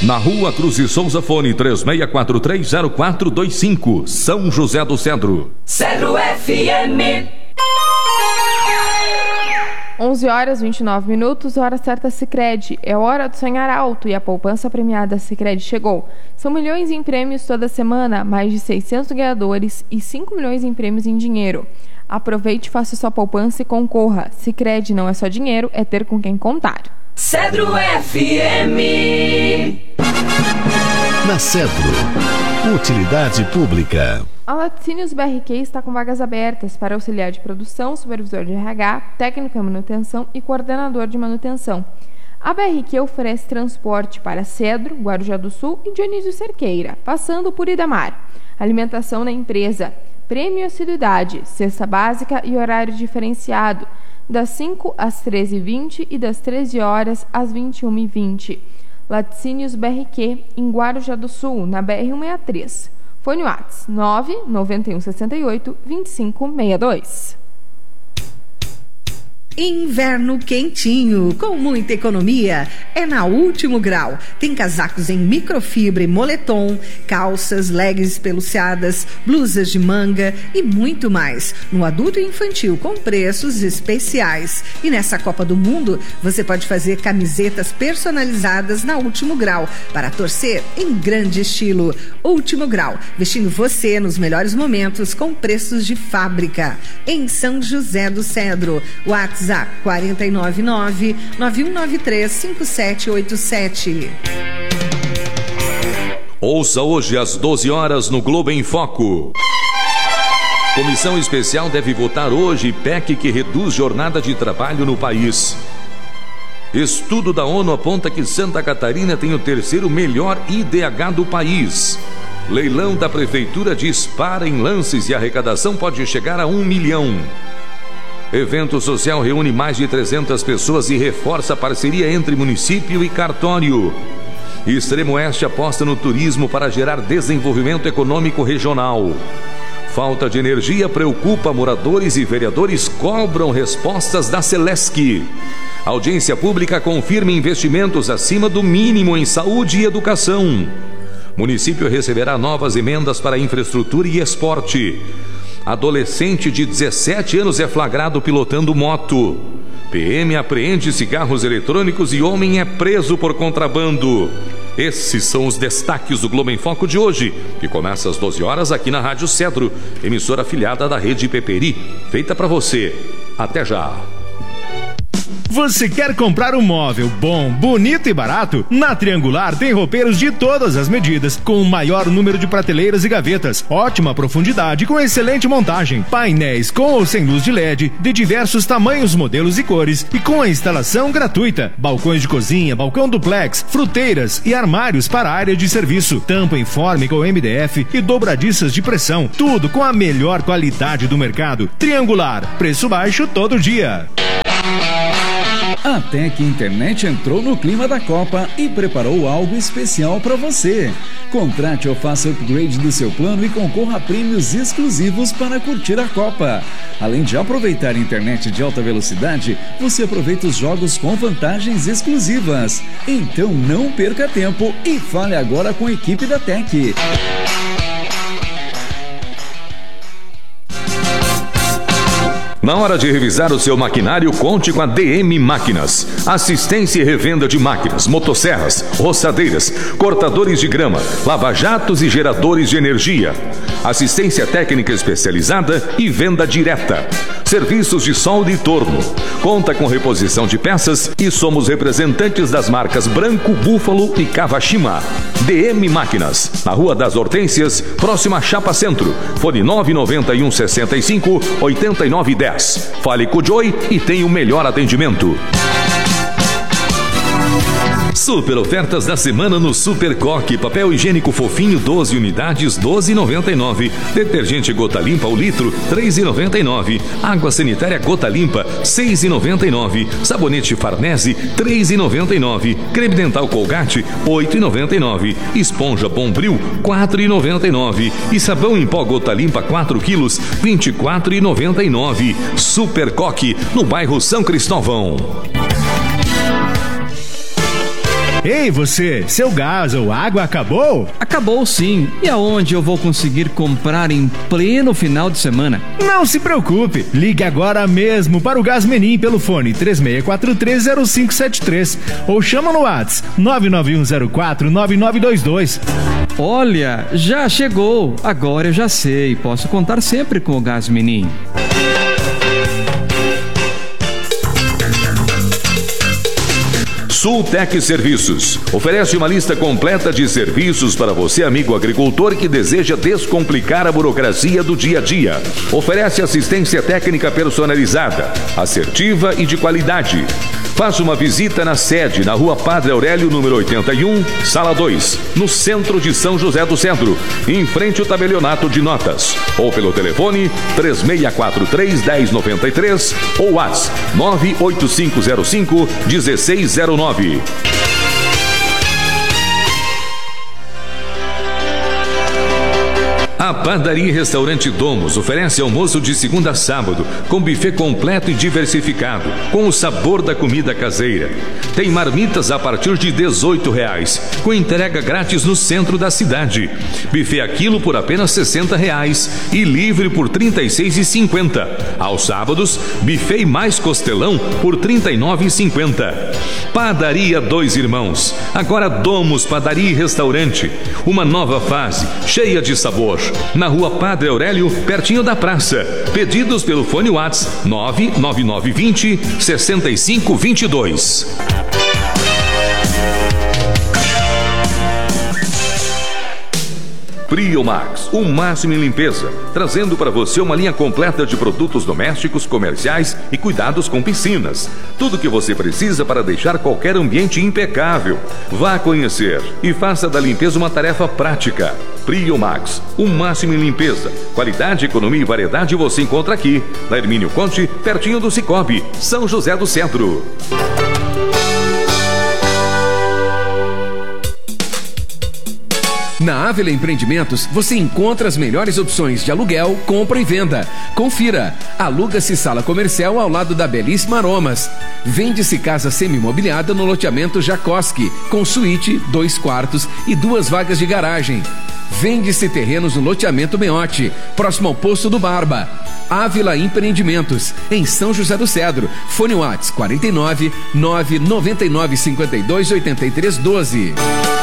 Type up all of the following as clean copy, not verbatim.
Na Rua Cruz e Souza, fone 36430425, São José do Cedro. Cedro FM. 11h29, hora certa Sicredi. É hora de sonhar alto e a poupança premiada Sicredi chegou. São milhões em prêmios toda semana, mais de 600 ganhadores e 5 milhões em prêmios em dinheiro. Aproveite, faça sua poupança e concorra. Sicredi não é só dinheiro, é ter com quem contar. Cedro FM. Na Cedro, utilidade pública. A Laticínios BRQ está com vagas abertas para auxiliar de produção, supervisor de RH, técnico em manutenção e coordenador de manutenção. A BRQ oferece transporte para Cedro, Guarujá do Sul e Dionísio Cerqueira, passando por Idamar. Alimentação na empresa, prêmio e assiduidade, cesta básica e horário diferenciado, das 5 às 13h20 e das 13 horas às 21h20. Laticínios BRQ, em Guarujá do Sul, na BR-163. Fone WhatsApp 99168-2562. Inverno quentinho, com muita economia, é na Último Grau. Tem casacos em microfibra e moletom, calças, leggings peluciadas, blusas de manga e muito mais. No adulto e infantil, com preços especiais. E nessa Copa do Mundo, você pode fazer camisetas personalizadas na Último Grau, para torcer em grande estilo. Último Grau, vestindo você nos melhores momentos, com preços de fábrica. Em São José do Cedro, WhatsApp 499-9193-5787. Ouça hoje às 12 horas no Globo em Foco. Comissão especial deve votar hoje PEC que reduz jornada de trabalho no país. Estudo da ONU aponta que Santa Catarina tem o terceiro melhor IDH do país. Leilão da Prefeitura dispara em lances e a arrecadação pode chegar a 1 milhão. Evento social reúne mais de 300 pessoas e reforça a parceria entre município e cartório. Extremo Oeste aposta no turismo para gerar desenvolvimento econômico regional. Falta de energia preocupa moradores e vereadores cobram respostas da Celesc. Audiência pública confirma investimentos acima do mínimo em saúde e educação. Município receberá novas emendas para infraestrutura e esporte. Adolescente de 17 anos é flagrado pilotando moto. PM apreende cigarros eletrônicos e homem é preso por contrabando. Esses são os destaques do Globo em Foco de hoje, que começa às 12 horas aqui na Rádio Cedro, emissora afiliada da Rede Peperi, feita para você. Até já! Você quer comprar um móvel bom, bonito e barato? Na Triangular tem roupeiros de todas as medidas, com o maior número de prateleiras e gavetas, ótima profundidade com excelente montagem, painéis com ou sem luz de LED, de diversos tamanhos, modelos e cores, e com a instalação gratuita, balcões de cozinha, balcão duplex, fruteiras e armários para a área de serviço, tampa informe com MDF e dobradiças de pressão, tudo com a melhor qualidade do mercado. Triangular, preço baixo todo dia. A Tec Internet entrou no clima da Copa e preparou algo especial para você. Contrate ou faça upgrade do seu plano e concorra a prêmios exclusivos para curtir a Copa. Além de aproveitar a internet de alta velocidade, você aproveita os jogos com vantagens exclusivas. Então não perca tempo e fale agora com a equipe da Tec. Na hora de revisar o seu maquinário, conte com a DM Máquinas. Assistência e revenda de máquinas, motosserras, roçadeiras, cortadores de grama, lava-jatos e geradores de energia. Assistência técnica especializada e venda direta. Serviços de solda e torno. Conta com reposição de peças e somos representantes das marcas Branco, Búfalo e Kawashima. DM Máquinas, na Rua das Hortênsias, próxima à Chapa Centro. Fone 991 65 89 10. Fale com o Joey e tenha o melhor atendimento. Super ofertas da semana no Super Coque. Papel higiênico fofinho 12 unidades 12,99. Detergente Gota Limpa o litro 3,99. Água sanitária Gota Limpa 6,99. Sabonete Farnese 3,99. Creme dental Colgate 8,99. Esponja Bombril 4,99. E sabão em pó Gota Limpa 4 quilos 24,99. Super Coque no bairro São Cristóvão. Ei, você, seu gás ou água acabou? Acabou sim. E aonde eu vou conseguir comprar em pleno final de semana? Não se preocupe, ligue agora mesmo para o Gasmenin pelo fone 36430573 ou chama no WhatsApp 991049922. Olha, já chegou. Agora eu já sei, posso contar sempre com o Gasmenin. Sultec Serviços oferece uma lista completa de serviços para você, amigo agricultor, que deseja descomplicar a burocracia do dia a dia. Oferece assistência técnica personalizada, assertiva e de qualidade. Faça uma visita na sede, na Rua Padre Aurélio, número 81, Sala 2, no centro de São José do Centro, em frente ao tabelionato de notas. Ou pelo telefone 3643-1093 ou WhatsApp 98505-1609. A Padaria e Restaurante Domus oferece almoço de segunda a sábado, com buffet completo e diversificado, com o sabor da comida caseira. Tem marmitas a partir de R$18, com entrega grátis no centro da cidade. Buffet a quilo por apenas R$60 e livre por R$36,50. Aos sábados, buffet e mais costelão por R$39,50. Padaria Dois Irmãos, agora Domus Padaria e Restaurante. Uma nova fase, cheia de sabor. Na Rua Padre Aurélio, pertinho da praça. Pedidos pelo fone WhatsApp 99920-6522. Priomax, o máximo em limpeza, trazendo para você uma linha completa de produtos domésticos, comerciais e cuidados com piscinas. Tudo que você precisa para deixar qualquer ambiente impecável. Vá conhecer e faça da limpeza uma tarefa prática. Priomax, o máximo em limpeza, qualidade, economia e variedade você encontra aqui, na Hermínio Conte, pertinho do Cicobi, São José do Centro. Na Ávila Empreendimentos, você encontra as melhores opções de aluguel, compra e venda. Confira. Aluga-se sala comercial ao lado da belíssima Aromas. Vende-se casa semi-imobiliada no loteamento Jacoski, com suíte, 2 quartos e 2 vagas de garagem. Vende-se terrenos no loteamento Meote, próximo ao posto do Barba. Ávila Empreendimentos, em São José do Cedro. Fone WhatsApp 49 999 52 83 12.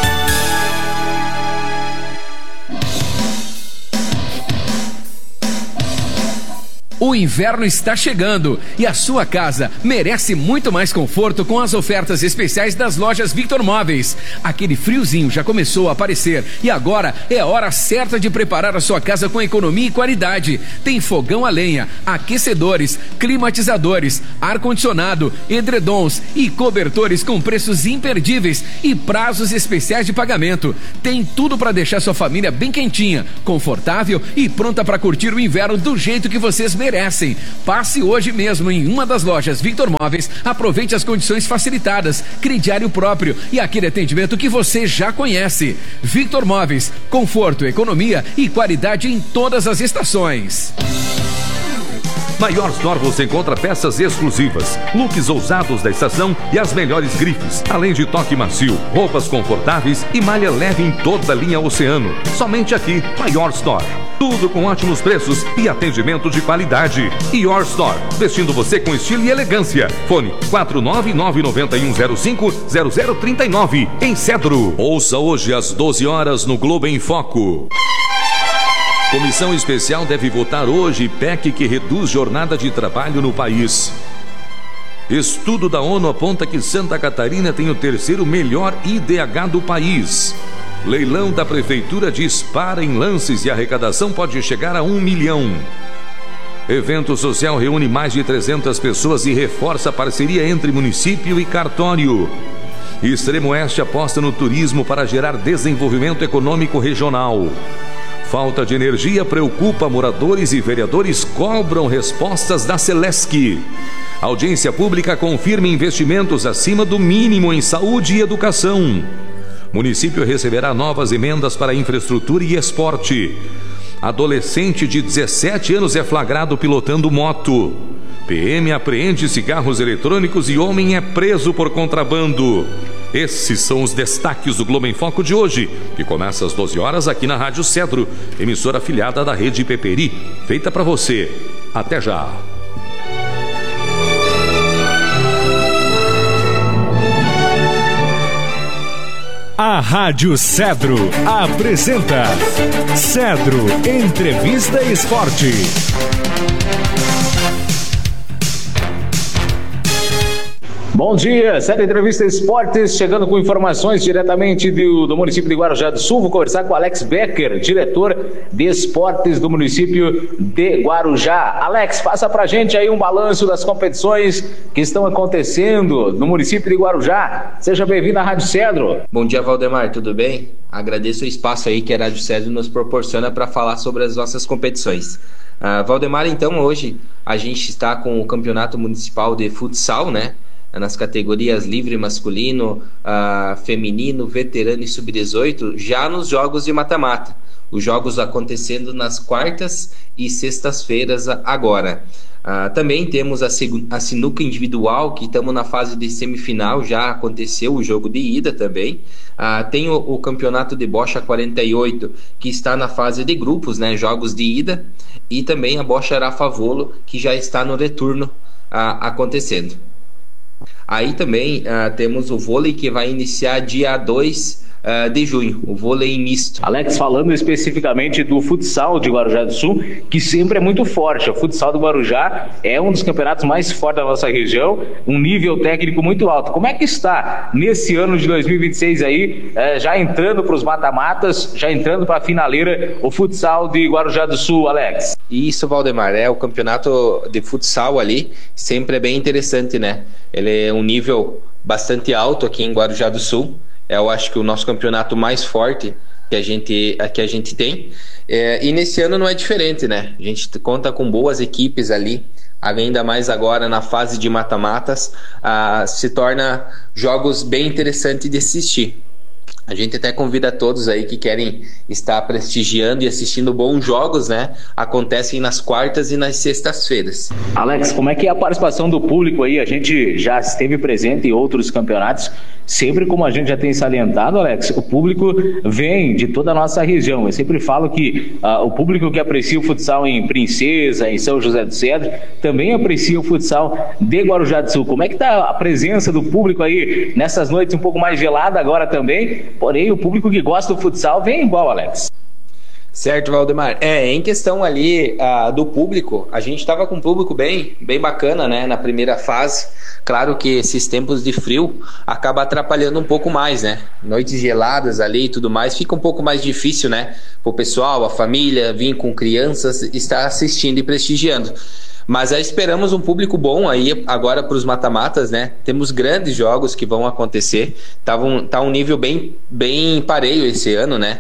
O inverno está chegando e a sua casa merece muito mais conforto com as ofertas especiais das lojas Victor Móveis. Aquele friozinho já começou a aparecer e agora é a hora certa de preparar a sua casa com economia e qualidade. Tem fogão a lenha, aquecedores, climatizadores, ar-condicionado, edredons e cobertores com preços imperdíveis e prazos especiais de pagamento. Tem tudo para deixar sua família bem quentinha, confortável e pronta para curtir o inverno do jeito que vocês merecem. Passe hoje mesmo em uma das lojas Victor Móveis, aproveite as condições facilitadas, crediário próprio e aquele atendimento que você já conhece. Victor Móveis, conforto, economia e qualidade em todas as estações. Na Your Store você encontra peças exclusivas, looks ousados da estação e as melhores grifes, além de toque macio, roupas confortáveis e malha leve em toda a linha Oceano. Somente aqui, na Your Store. Tudo com ótimos preços e atendimento de qualidade. Your Store, vestindo você com estilo e elegância. Fone 49991050039, em Cedro. Ouça hoje às 12 horas no Globo em Foco. Comissão especial deve votar hoje PEC que reduz jornada de trabalho no país. Estudo da ONU aponta que Santa Catarina tem o 3º melhor IDH do país. Leilão da Prefeitura dispara em lances e a arrecadação pode chegar a 1 milhão. Evento social reúne mais de 300 pessoas e reforça a parceria entre município e cartório. Extremo Oeste aposta no turismo para gerar desenvolvimento econômico regional. Falta de energia preocupa moradores e vereadores cobram respostas da Celesc. Audiência pública confirma investimentos acima do mínimo em saúde e educação. Município receberá novas emendas para infraestrutura e esporte. Adolescente de 17 anos é flagrado pilotando moto. PM apreende cigarros eletrônicos e homem é preso por contrabando. Esses são os destaques do Globo em Foco de hoje, que começa às 12 horas aqui na Rádio Cedro, emissora afiliada da Rede Peperi, feita para você. Até já! A Rádio Cedro apresenta Cedro Entrevista Esporte. Bom dia, Cedro Entrevista Esportes, chegando com informações diretamente do município de Guarujá do Sul. Vou conversar com Alex Becker, diretor de esportes do município de Guarujá. Alex, passa pra gente aí um balanço das competições que estão acontecendo no município de Guarujá. Seja bem-vindo à Rádio Cedro. Bom dia, Valdemar, tudo bem? Agradeço o espaço aí que a Rádio Cedro nos proporciona para falar sobre as nossas competições. Valdemar, então, hoje a gente está com o Campeonato Municipal de Futsal, né? Nas categorias livre masculino, feminino, veterano e sub-18, já nos jogos de mata-mata. Os jogos acontecendo nas quartas e sextas-feiras agora. Também temos a sinuca individual, que estamos na fase de semifinal, já aconteceu o jogo de ida também. Tem o campeonato de bocha 48, que está na fase de grupos, né, jogos de ida. E também a bocha Arafavolo, que já está no retorno acontecendo. Aí também temos o vôlei, que vai iniciar dia 2 de junho, o vôlei misto. Alex, falando especificamente do futsal de Guarujá do Sul, que sempre é muito forte. O futsal do Guarujá é um dos campeonatos mais fortes da nossa região, um nível técnico muito alto. Como é que está nesse ano de 2026 aí, já entrando para os mata-matas, já entrando para a finaleira, o futsal de Guarujá do Sul, Alex? Isso, Valdemar, o campeonato de futsal ali sempre é bem interessante, né? Ele é um nível bastante alto aqui em Guarujá do Sul. Eu acho que o nosso campeonato mais forte que a gente tem. E nesse ano não é diferente, né? A gente conta com boas equipes ali, ainda mais agora na fase de mata-matas, se torna jogos bem interessantes de assistir. A gente até convida todos aí que querem estar prestigiando e assistindo bons jogos, né? Acontecem nas quartas e nas sextas-feiras. Alex, como é que é a participação do público aí? A gente já esteve presente em outros campeonatos. Sempre, como a gente já tem salientado, Alex, o público vem de toda a nossa região. Eu sempre falo que o público que aprecia o futsal em Princesa, em São José do Cedro, também aprecia o futsal de Guarujá do Sul. Como é que está a presença do público aí nessas noites um pouco mais geladas agora também? Porém, o público que gosta do futsal vem igual, Alex. Certo, Valdemar. Em questão ali do público, a gente estava com um público bem bacana, né, na primeira fase. Claro que esses tempos de frio acaba atrapalhando um pouco mais, né? Noites geladas ali e tudo mais, fica um pouco mais difícil, né? Para o pessoal, a família, vir com crianças, estar assistindo e prestigiando. Mas aí esperamos um público bom aí agora para os mata-matas, né? Temos grandes jogos que vão acontecer. Tá um nível bem pareio esse ano, né?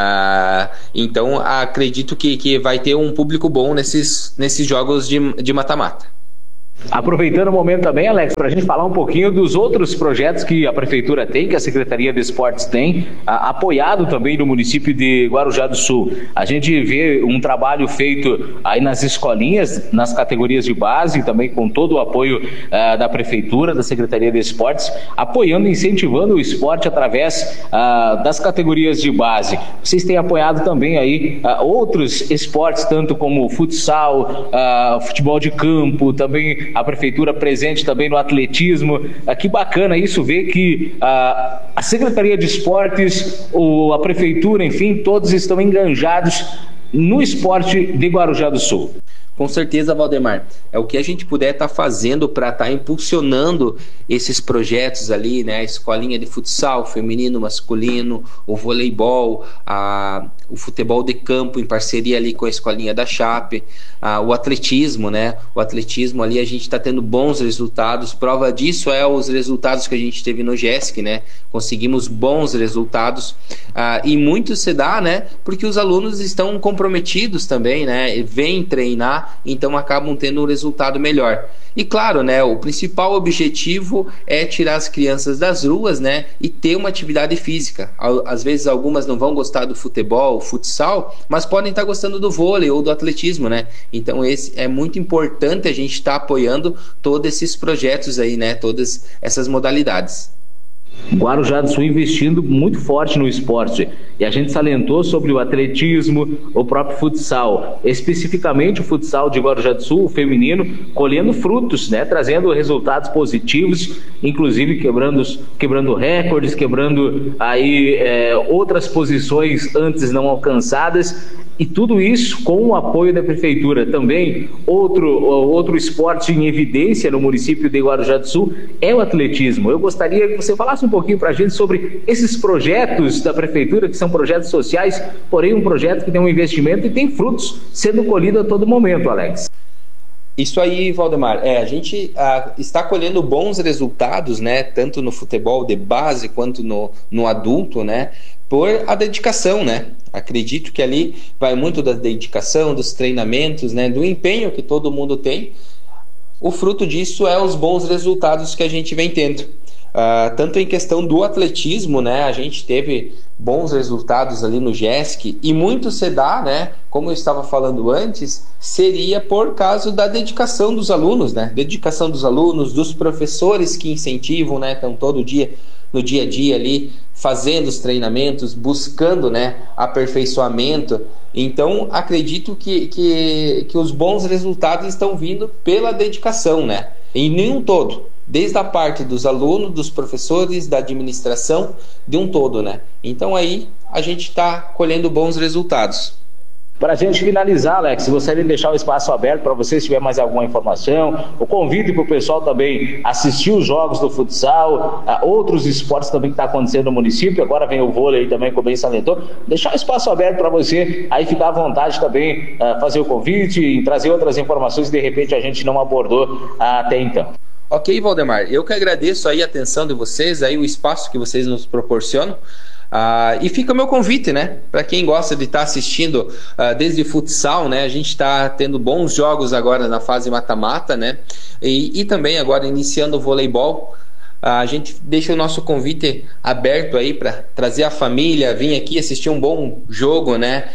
Então acredito que vai ter um público bom nesses jogos de mata-mata. Aproveitando o momento também, Alex, para a gente falar um pouquinho dos outros projetos que a Prefeitura tem, que a Secretaria de Esportes tem, apoiado também no município de Guarujá do Sul. A gente vê um trabalho feito aí nas escolinhas, nas categorias de base, também com todo o apoio da Prefeitura, da Secretaria de Esportes, apoiando e incentivando o esporte através das categorias de base. Vocês têm apoiado também aí outros esportes, tanto como futsal, futebol de campo, também a Prefeitura presente também no atletismo. Que bacana isso, ver que a Secretaria de Esportes, a Prefeitura, enfim, todos estão enganjados no esporte de Guarujá do Sul. Com certeza, Valdemar. É o que a gente puder estar fazendo para estar impulsionando esses projetos ali, né? A escolinha de futsal, feminino, masculino, o voleibol, o futebol de campo em parceria ali com a escolinha da Chape, o atletismo, né? O atletismo ali a gente está tendo bons resultados. Prova disso é os resultados que a gente teve no GESC, né? Conseguimos bons resultados e muito se dá, né? Porque os alunos estão comprometidos também, né? Vêm treinar, então acabam tendo um resultado melhor. E claro, né, o principal objetivo é tirar as crianças das ruas, né, e ter uma atividade física. Às vezes algumas não vão gostar do futebol, futsal, mas podem estar gostando do vôlei ou do atletismo, né? Então é muito importante a gente estar apoiando todos esses projetos aí, né, todas essas modalidades. Guarujá do Sul investindo muito forte no esporte. E a gente salientou sobre o atletismo, o próprio futsal. Especificamente o futsal de Guarujá do Sul, o feminino, colhendo frutos, né? Trazendo resultados positivos, inclusive quebrando recordes, quebrando aí outras posições antes não alcançadas. E tudo isso com o apoio da Prefeitura. Também outro esporte em evidência no município de Guarujá do Sul é o atletismo. Eu gostaria que você falasse um pouquinho para a gente sobre esses projetos da Prefeitura, que são projetos sociais, porém um projeto que tem um investimento e tem frutos sendo colhidos a todo momento, Alex. Isso aí, Valdemar. A gente está colhendo bons resultados, né? Tanto no futebol de base quanto no adulto, né? Por a dedicação, né? Acredito que ali vai muito da dedicação, dos treinamentos, né? Do empenho que todo mundo tem. O fruto disso é os bons resultados que a gente vem tendo. Tanto em questão do atletismo, né? A gente teve bons resultados ali no GESC e muito se dá, né? Como eu estava falando antes, seria por causa da dedicação dos alunos, né? Dedicação dos alunos, dos professores que incentivam, né? Estão todo dia, no dia a dia ali, fazendo os treinamentos, buscando, né? Aperfeiçoamento. Então, acredito que os bons resultados estão vindo pela dedicação, né? Em nenhum todo. Desde a parte dos alunos, dos professores, da administração, de um todo, né? Então aí a gente está colhendo bons resultados. Para a gente finalizar, Alex, gostaria de deixar o espaço aberto para você, se tiver mais alguma informação, o convite para o pessoal também assistir os jogos do futsal, outros esportes também que está acontecendo no município, agora vem o vôlei também, como bem salientou, deixar o espaço aberto para você, aí ficar à vontade também, fazer o convite e trazer outras informações que de repente a gente não abordou até então. Ok, Valdemar, eu que agradeço aí a atenção de vocês, aí o espaço que vocês nos proporcionam. E fica o meu convite, né? Para quem gosta de estar assistindo desde futsal, né? A gente está tendo bons jogos agora na fase mata-mata, né? E também agora iniciando o voleibol. A gente deixa o nosso convite aberto aí para trazer a família, vir aqui assistir um bom jogo, né?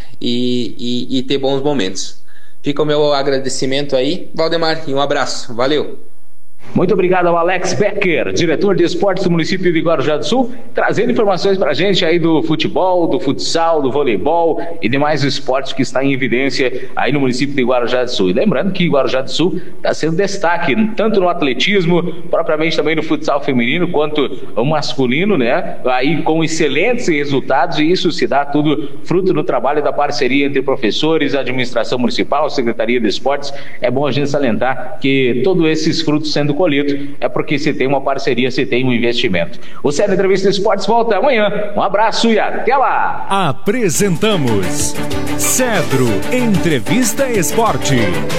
E ter bons momentos. Fica o meu agradecimento aí, Valdemar, e um abraço. Valeu! Muito obrigado ao Alex Becker, diretor de esportes do município de Guarujá do Sul, trazendo informações para a gente aí do futebol, do futsal, do voleibol e demais esportes que está em evidência aí no município de Guarujá do Sul. E lembrando que Guarujá do Sul está sendo destaque tanto no atletismo, propriamente também no futsal feminino, quanto o masculino, né? Aí com excelentes resultados, e isso se dá tudo fruto do trabalho da parceria entre professores, administração municipal, Secretaria de Esportes. É bom a gente salientar que todos esses frutos sendo colhido é porque se tem uma parceria, se tem um investimento. O Série Entrevista Esportes volta amanhã. Um abraço e até lá! Apresentamos Cedro Entrevista Esporte.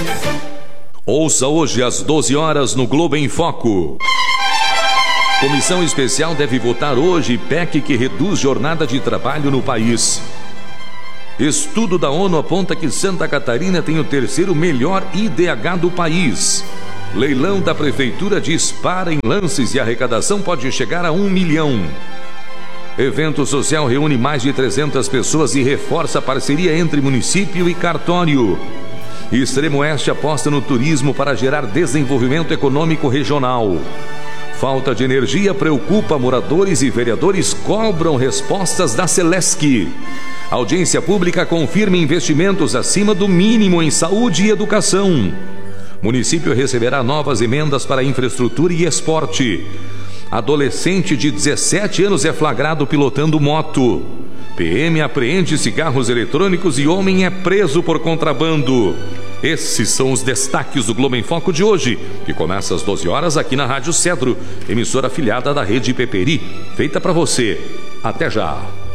Ouça hoje às 12 horas no Globo em Foco. Comissão especial deve votar hoje PEC que reduz jornada de trabalho no país. Estudo da ONU aponta que Santa Catarina tem o terceiro melhor IDH do país. Leilão da Prefeitura dispara em lances e a arrecadação pode chegar a 1 milhão. Evento social reúne mais de 300 pessoas e reforça a parceria entre município e cartório. Extremo Oeste aposta no turismo para gerar desenvolvimento econômico regional. Falta de energia preocupa moradores e vereadores cobram respostas da Celesc. Audiência pública confirma investimentos acima do mínimo em saúde e educação. Município receberá novas emendas para infraestrutura e esporte. Adolescente de 17 anos é flagrado pilotando moto. PM apreende cigarros eletrônicos e homem é preso por contrabando. Esses são os destaques do Globo em Foco de hoje, que começa às 12 horas aqui na Rádio Cedro, emissora afiliada da Rede Peperi, feita para você. Até já!